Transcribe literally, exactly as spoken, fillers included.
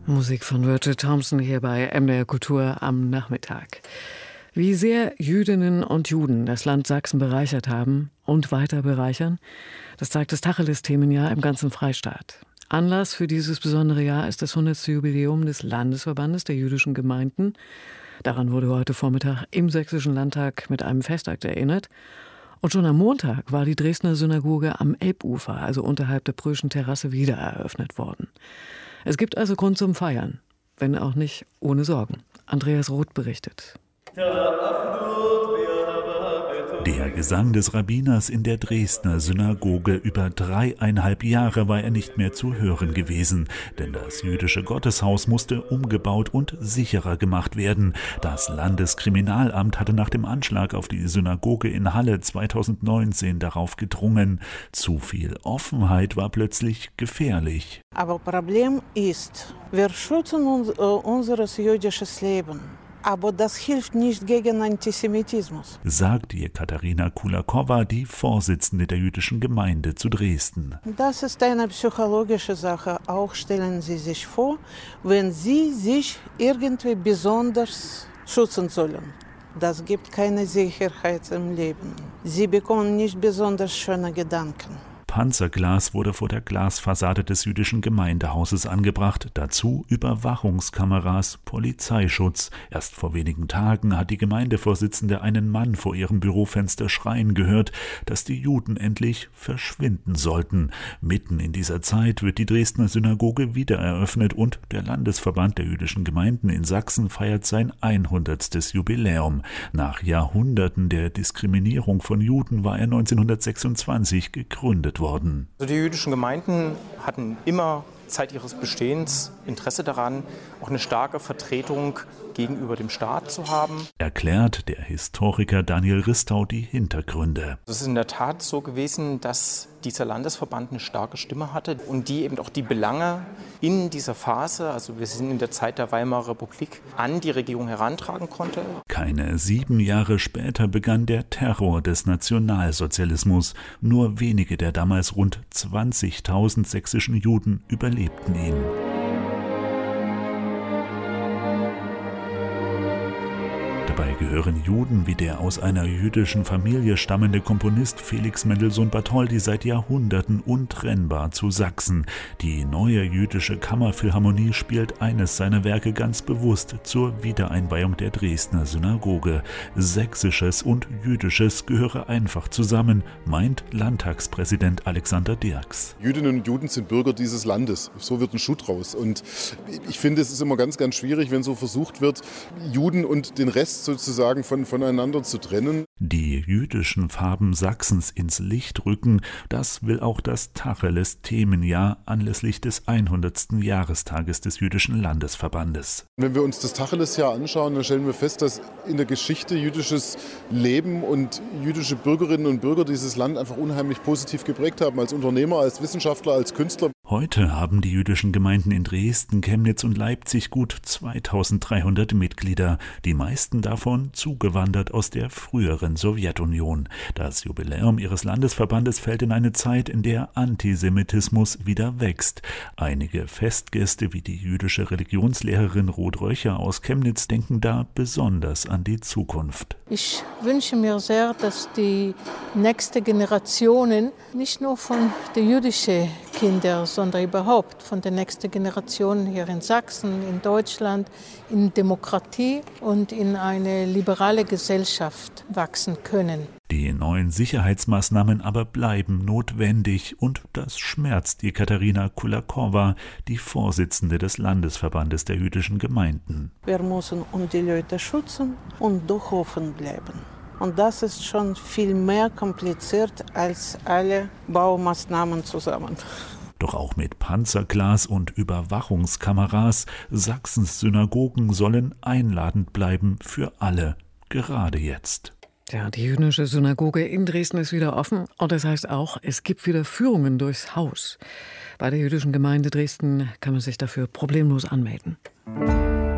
Musik von Roger Thompson hier bei M D R Kultur am Nachmittag. Wie sehr Jüdinnen und Juden das Land Sachsen bereichert haben und weiter bereichern, das zeigt das Tacheles-Themenjahr im ganzen Freistaat. Anlass für dieses besondere Jahr ist das hundertste Jubiläum des Landesverbandes der jüdischen Gemeinden. Daran wurde heute Vormittag im Sächsischen Landtag mit einem Festakt erinnert. Und schon am Montag war die Dresdner Synagoge am Elbufer, also unterhalb der Pröschen Terrasse, wieder eröffnet worden. Es gibt also Grund zum Feiern, wenn auch nicht ohne Sorgen. Andreas Roth berichtet. Der Gesang des Rabbiners in der Dresdner Synagoge. Über dreieinhalb Jahre war er nicht mehr zu hören gewesen, denn das jüdische Gotteshaus musste umgebaut und sicherer gemacht werden. Das Landeskriminalamt hatte nach dem Anschlag auf die Synagoge in Halle zweitausendneunzehn darauf gedrungen. Zu viel Offenheit war plötzlich gefährlich. Aber Problem ist, wir schützen uns, äh, unser jüdisches Leben. Aber das hilft nicht gegen Antisemitismus, sagt Katharina Kulakowa, die Vorsitzende der jüdischen Gemeinde zu Dresden. Das ist eine psychologische Sache. Auch stellen Sie sich vor, wenn Sie sich irgendwie besonders schützen sollen. Das gibt keine Sicherheit im Leben. Sie bekommen nicht besonders schöne Gedanken. Panzerglas wurde vor der Glasfassade des jüdischen Gemeindehauses angebracht, dazu Überwachungskameras, Polizeischutz. Erst vor wenigen Tagen hat die Gemeindevorsitzende einen Mann vor ihrem Bürofenster schreien gehört, dass die Juden endlich verschwinden sollten. Mitten in dieser Zeit wird die Dresdner Synagoge wieder eröffnet und der Landesverband der jüdischen Gemeinden in Sachsen feiert sein hundertstes Jubiläum. Nach Jahrhunderten der Diskriminierung von Juden war er neunzehnhundertsechsundzwanzig gegründet worden. Also die jüdischen Gemeinden hatten immer Zeit ihres Bestehens Interesse daran, auch eine starke Vertretung gegenüber dem Staat zu haben. Erklärt der Historiker Daniel Ristau die Hintergründe. Es ist in der Tat so gewesen, dass dieser Landesverband eine starke Stimme hatte und die eben auch die Belange in dieser Phase, also wir sind in der Zeit der Weimarer Republik, an die Regierung herantragen konnte. Keine sieben Jahre später begann der Terror des Nationalsozialismus. Nur wenige der damals rund zwanzigtausend sächsischen Juden überlebten ihn. Dabei gehören Juden wie der aus einer jüdischen Familie stammende Komponist Felix Mendelssohn Bartholdy seit Jahrhunderten untrennbar zu Sachsen. Die neue jüdische Kammerphilharmonie spielt eines seiner Werke ganz bewusst zur Wiedereinweihung der Dresdner Synagoge. Sächsisches und Jüdisches gehöre einfach zusammen, meint Landtagspräsident Alexander Dirks. Jüdinnen und Juden sind Bürger dieses Landes. So wird ein Schuh draus. Und ich finde, es ist immer ganz, ganz schwierig, wenn so versucht wird, Juden und den Rest sozusagen von, voneinander zu trennen. Die jüdischen Farben Sachsens ins Licht rücken, das will auch das Tacheles-Themenjahr anlässlich des hundertsten Jahrestages des jüdischen Landesverbandes. Wenn wir uns das Tacheles-Jahr anschauen, dann stellen wir fest, dass in der Geschichte jüdisches Leben und jüdische Bürgerinnen und Bürger dieses Land einfach unheimlich positiv geprägt haben, als Unternehmer, als Wissenschaftler, als Künstler. Heute haben die jüdischen Gemeinden in Dresden, Chemnitz und Leipzig gut zweitausenddreihundert Mitglieder, die meisten davon zugewandert aus der früheren Sowjetunion. Das Jubiläum ihres Landesverbandes fällt in eine Zeit, in der Antisemitismus wieder wächst. Einige Festgäste wie die jüdische Religionslehrerin Ruth Röcher aus Chemnitz denken da besonders an die Zukunft. Ich wünsche mir sehr, dass die nächste Generationen nicht nur von den jüdischen Kindern, sondern überhaupt von der nächsten Generation hier in Sachsen, in Deutschland, in Demokratie und in eine liberale Gesellschaft wachsen können. Die neuen Sicherheitsmaßnahmen aber bleiben notwendig und das schmerzt die Katharina Kulakowa, die Vorsitzende des Landesverbandes der jüdischen Gemeinden. Wir müssen um die Leute schützen und doch offen bleiben. Und das ist schon viel mehr kompliziert als alle Baumaßnahmen zusammen. Doch auch mit Panzerglas und Überwachungskameras, Sachsens Synagogen sollen einladend bleiben für alle, gerade jetzt. Ja, die jüdische Synagoge in Dresden ist wieder offen und das heißt auch, es gibt wieder Führungen durchs Haus. Bei der jüdischen Gemeinde Dresden kann man sich dafür problemlos anmelden.